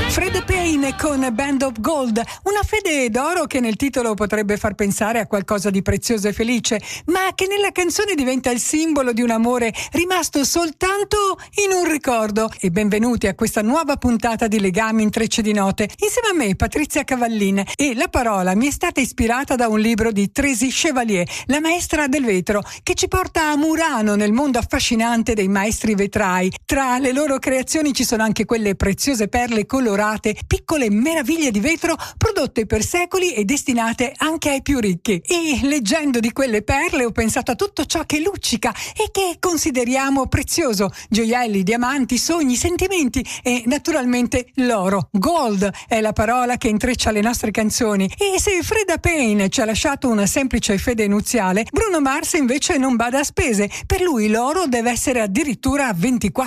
Fred Payne con Band of Gold, una fede d'oro che nel titolo potrebbe far pensare a qualcosa di prezioso e felice, ma che nella canzone diventa il simbolo di un amore rimasto soltanto in un ricordo. E benvenuti a questa nuova puntata di Legami Intrecci di Note, insieme a me Patrizia Cavallin, e la parola mi è stata ispirata da un libro di Tracy Chevalier, la maestra del vetro, che ci porta a Murano nel mondo affascinante dei maestri vetrai. Tra le loro creazioni ci sono anche quelle preziose perle colorate, piccole meraviglie di vetro prodotte per secoli e destinate anche ai più ricchi. E leggendo di quelle perle ho pensato a tutto ciò che luccica e che consideriamo prezioso: gioielli, diamanti, sogni, sentimenti e naturalmente l'oro. Gold è la parola che intreccia le nostre canzoni, e se Freda Payne ci ha lasciato una semplice fede nuziale, Bruno Mars invece non bada a spese. Per lui l'oro deve essere addirittura 24